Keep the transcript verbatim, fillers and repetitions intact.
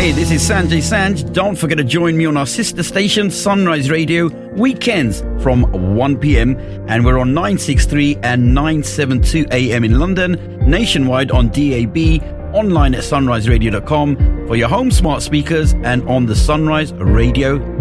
Hey, this is Sanjay Sanj. Don't forget to join me on our sister station, Sunrise Radio, weekends from one p.m. And we're on nine sixty-three and nine seventy-two A M in London, nationwide on D A B, online at sunrise radio dot com for your home smart speakers and on the Sunrise Radio